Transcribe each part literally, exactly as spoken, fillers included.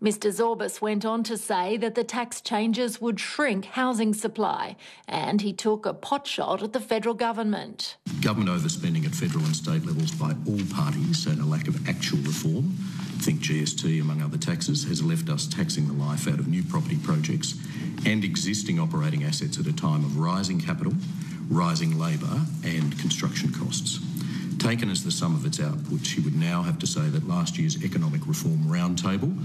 Mr Zorbas went on to say that the tax changes would shrink housing supply, and he took a potshot at the federal government. Government overspending at federal and state levels by all parties and a lack of actual reform, think G S T among other taxes, has left us taxing the life out of new property projects and existing operating assets at a time of rising capital, rising labour and construction costs. Taken as the sum of its outputs, you would now have to say that last year's economic reform roundtable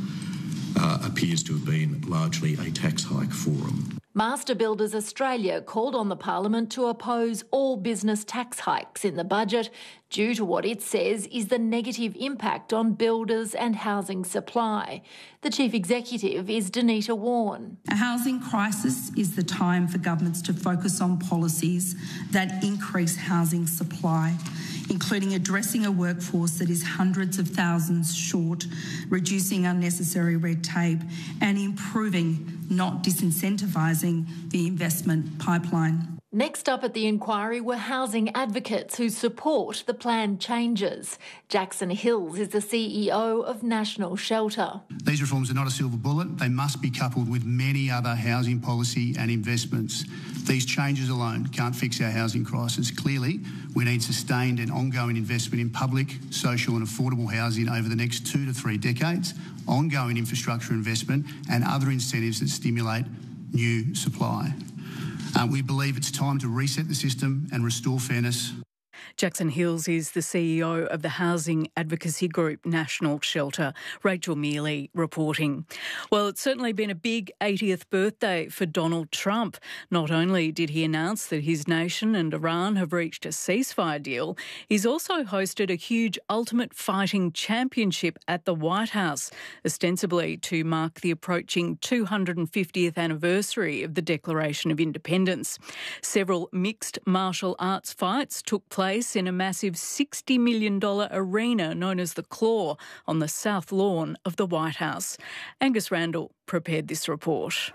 uh, appears to have been largely a tax hike forum. Master Builders Australia called on the Parliament to oppose all business tax hikes in the budget due to what it says is the negative impact on builders and housing supply. The Chief Executive is Danita Warren. A housing crisis is the time for governments to focus on policies that increase housing supply, including addressing a workforce that is hundreds of thousands short, reducing unnecessary red tape and improving, not disincentivising, the investment pipeline. Next up at the inquiry were housing advocates who support the planned changes. Jackson Hills is the C E O of National Shelter. These reforms are not a silver bullet. They must be coupled with many other housing policy and investments. These changes alone can't fix our housing crisis. Clearly, we need sustained and ongoing investment in public, social and affordable housing over the next two to three decades, ongoing infrastructure investment and other incentives that stimulate new supply. Uh, we believe it's time to reset the system and restore fairness. Jackson Hills is the C E O of the housing advocacy group National Shelter. Rachel Mealy reporting. Well, it's certainly been a big eightieth birthday for Donald Trump. Not only did he announce that his nation and Iran have reached a ceasefire deal, he's also hosted a huge Ultimate Fighting Championship at the White House, ostensibly to mark the approaching two hundred fiftieth anniversary of the Declaration of Independence. Several mixed martial arts fights took place in a massive sixty million dollars arena known as the Claw on the south lawn of the White House. Angus Randall prepared this report.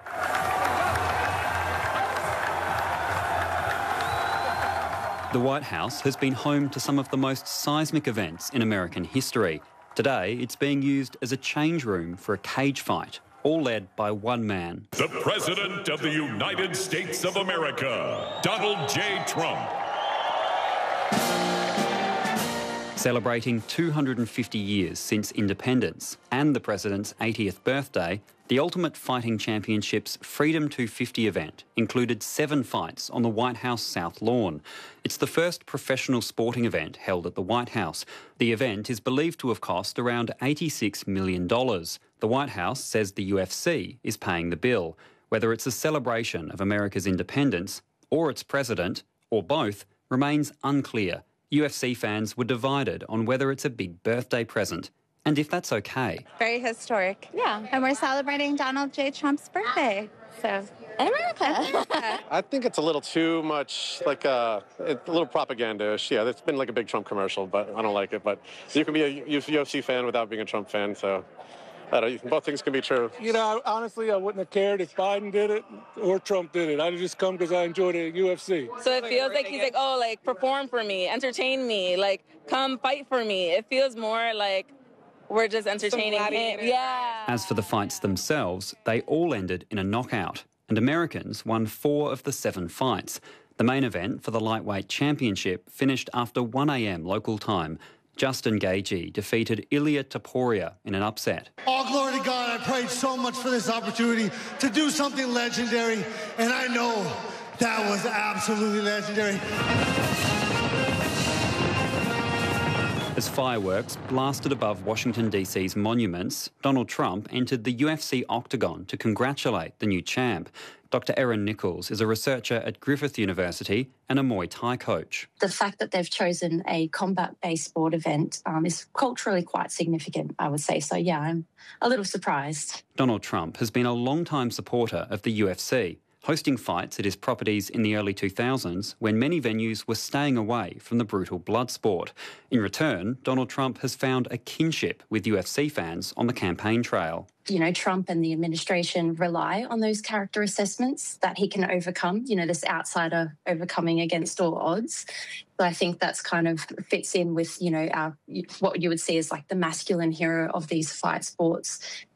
The White House has been home to some of the most seismic events in American history. Today, it's being used as a change room for a cage fight, all led by one man. The President of the United States of America, Donald J. Trump. Celebrating two hundred fifty years since independence and the President's eightieth birthday, the Ultimate Fighting Championship's Freedom two fifty event included seven fights on the White House South Lawn. It's the first professional sporting event held at the White House. The event is believed to have cost around eighty-six million dollars. The White House says the U F C is paying the bill. Whether it's a celebration of America's independence or its president, or both, remains unclear. U F C fans were divided on whether it's a big birthday present and if that's okay. Very historic. Yeah, and we're celebrating Donald J. Trump's birthday. So, in America. I think it's a little too much, like a, a little propaganda-ish. Yeah, it's been like a big Trump commercial, but I don't like it. But you can be a U F C fan without being a Trump fan, so I don't know, both things can be true. You know, honestly, I wouldn't have cared if Biden did it or Trump did it. I'd just come because I enjoy the U F C. So it feels like he's like, oh, like, perform for me, entertain me, like, come fight for me. It feels more like we're just entertaining him. Yeah. As for the fights themselves, they all ended in a knockout, and Americans won four of the seven fights. The main event for the lightweight championship finished after one a m local time. Justin Gaethje defeated Ilia Topuria in an upset. All glory to God, I prayed so much for this opportunity to do something legendary, and I know that was absolutely legendary. As fireworks blasted above Washington D C's monuments, Donald Trump entered the U F C octagon to congratulate the new champ. Doctor Erin Nichols is a researcher at Griffith University and a Muay Thai coach. The fact that they've chosen a combat-based sport event um, is culturally quite significant, I would say. So, yeah, I'm a little surprised. Donald Trump has been a long-time supporter of the U F C, hosting fights at his properties in the early two thousands when many venues were staying away from the brutal blood sport. In return, Donald Trump has found a kinship with U F C fans on the campaign trail. You know, Trump and the administration rely on those character assessments that he can overcome, you know, this outsider overcoming against all odds. So I think that's kind of fits in with, you know, our what you would see as like the masculine hero of these fight sports